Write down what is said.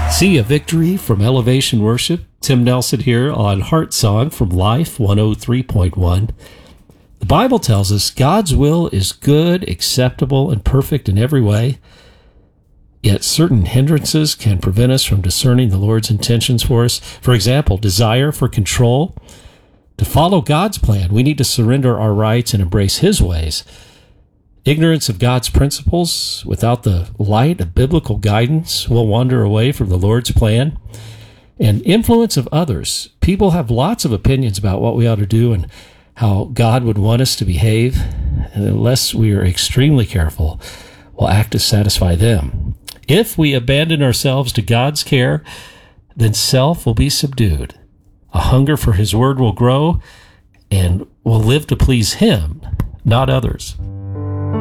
See a victory from Elevation Worship. Tim Nelson here on Heart Song from Life 103.1. The Bible tells us God's will is good, acceptable, and perfect in every way. Yet certain hindrances can prevent us from discerning the Lord's intentions for us. For example, desire for control. To follow God's plan, we need to surrender our rights and embrace His ways. Ignorance of God's principles, without the light of biblical guidance, will wander away from the Lord's plan. And influence of others. People have lots of opinions about what we ought to do and how God would want us to behave. And unless we are extremely careful, we'll act to satisfy them. If we abandon ourselves to God's care, then self will be subdued. A hunger for His word will grow, and we'll live to please Him, not others.